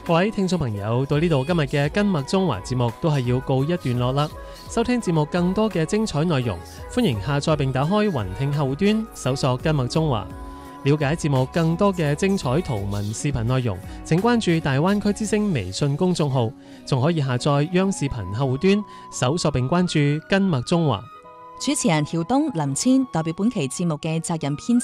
各位聽眾朋友，到呢度今日嘅跟麥中華節目都係要告一段落啦。收聽節目更多嘅精彩內容，歡迎下載並打開雲聽後端，搜索跟麥中華。了解節目更多嘅精彩圖文視頻內容，請關注大灣區之聲微信公眾號，仲可以下載央視頻客戶端，搜索並關注跟麥中華。 主持人喬東、林千代表本期節目嘅責任編